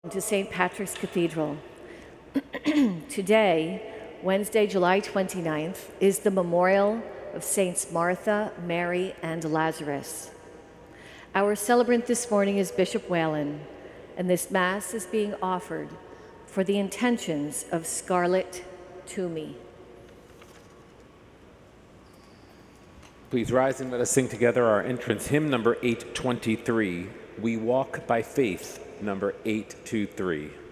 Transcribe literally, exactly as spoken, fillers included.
To Saint Patrick's Cathedral. Today, Wednesday, July twenty-ninth, is the memorial of Saints Martha, Mary, and Lazarus. Our celebrant this morning is Bishop Whalen, and this Mass is being offered for the intentions of Scarlett Toomey. Please rise and let us sing together our entrance hymn, number eight twenty-three, We Walk by Faith, number eight twenty-three.